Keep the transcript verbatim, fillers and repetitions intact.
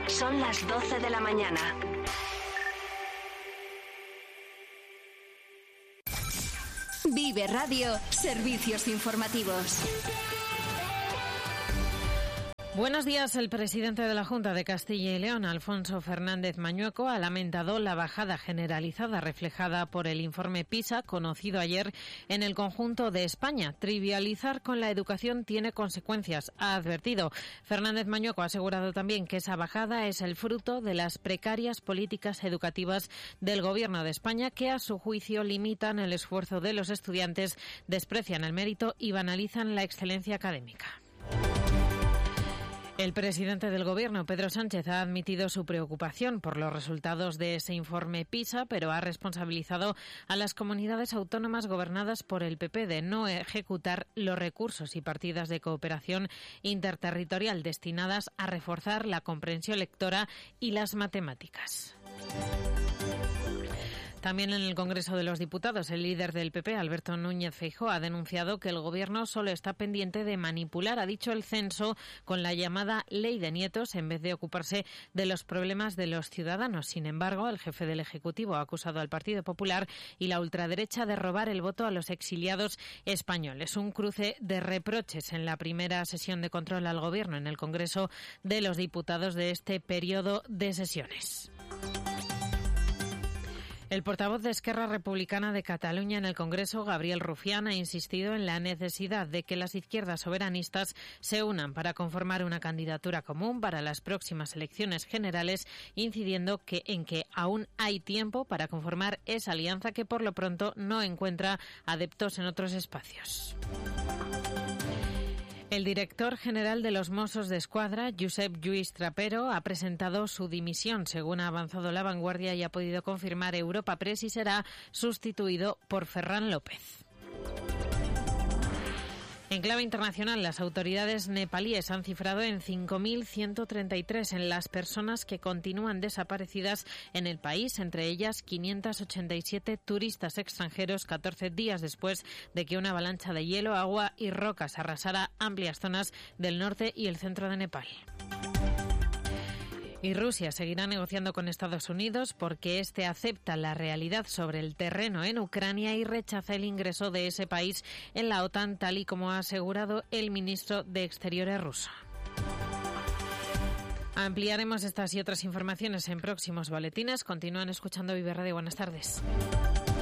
Son las doce de la mañana. Vive Radio, servicios informativos. Buenos días. El presidente de la Junta de Castilla y León, Alfonso Fernández Mañueco, ha lamentado la bajada generalizada reflejada por el informe PISA, conocido ayer en el conjunto de España. Trivializar con la educación tiene consecuencias, ha advertido. Fernández Mañueco ha asegurado también que esa bajada es el fruto de las precarias políticas educativas del Gobierno de España, que a su juicio limitan el esfuerzo de los estudiantes, desprecian el mérito y banalizan la excelencia académica. El presidente del Gobierno, Pedro Sánchez, ha admitido su preocupación por los resultados de ese informe PISA, pero ha responsabilizado a las comunidades autónomas gobernadas por el P P de no ejecutar los recursos y partidas de cooperación interterritorial destinadas a reforzar la comprensión lectora y las matemáticas. También en el Congreso de los Diputados, el líder del P P, Alberto Núñez Feijóo, ha denunciado que el Gobierno solo está pendiente de manipular, ha dicho, el censo con la llamada Ley de Nietos en vez de ocuparse de los problemas de los ciudadanos. Sin embargo, el jefe del Ejecutivo ha acusado al Partido Popular y la ultraderecha de robar el voto a los exiliados españoles. Un cruce de reproches en la primera sesión de control al Gobierno en el Congreso de los Diputados de este periodo de sesiones. El portavoz de Esquerra Republicana de Cataluña en el Congreso, Gabriel Rufián, ha insistido en la necesidad de que las izquierdas soberanistas se unan para conformar una candidatura común para las próximas elecciones generales, incidiendo que en que aún hay tiempo para conformar esa alianza que por lo pronto no encuentra adeptos en otros espacios. El director general de los Mossos de Escuadra, Josep Lluís Trapero, ha presentado su dimisión, según ha avanzado La Vanguardia y ha podido confirmar Europa Press, y será sustituido por Ferran López. En clave internacional, las autoridades nepalíes han cifrado en cinco mil ciento treinta y tres en las personas que continúan desaparecidas en el país, entre ellas quinientos ochenta y siete turistas extranjeros, catorce días después de que una avalancha de hielo, agua y rocas arrasara amplias zonas del norte y el centro de Nepal. Y Rusia seguirá negociando con Estados Unidos porque éste acepta la realidad sobre el terreno en Ucrania y rechaza el ingreso de ese país en la OTAN, tal y como ha asegurado el ministro de Exteriores ruso. Ampliaremos estas y otras informaciones en próximos boletines. Continúan escuchando Vive Radio. Buenas tardes.